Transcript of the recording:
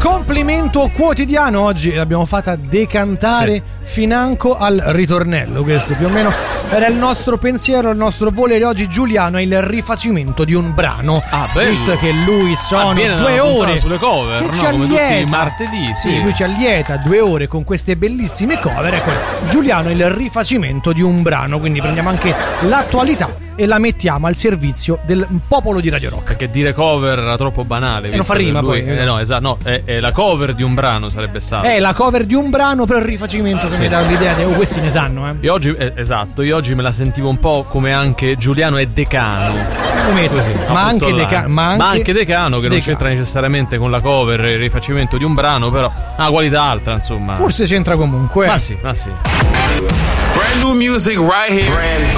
complimento quotidiano. Oggi l'abbiamo fatta decantare financo al ritornello. Questo più o meno era il nostro pensiero, il nostro volere. Oggi Giuliano è il rifacimento di un brano. Bello. Visto che lui sono 2 ore sulle cover, che no? ci Come tutti allieta i martedì. Sì, lui ci allieta 2 ore con queste bellissime cover. Ecco, Giuliano è il rifacimento di un brano. Quindi prendiamo anche l'attualità e la mettiamo al servizio del popolo di Radio Rock. Perché dire cover era troppo banale. Non fa rima lui, poi. No, esatto, no, è la cover di un brano sarebbe stato. È la cover di un brano per il rifacimento, che mi dà l'idea di questi ne sanno, Io oggi, esatto, io oggi me la sentivo un po' come anche Giuliano è decano. Così, ma anche decano, che non c'entra necessariamente con la cover e il rifacimento di un brano, però ha una qualità altra, insomma. Forse c'entra comunque. Ma sì. Brand new music right here.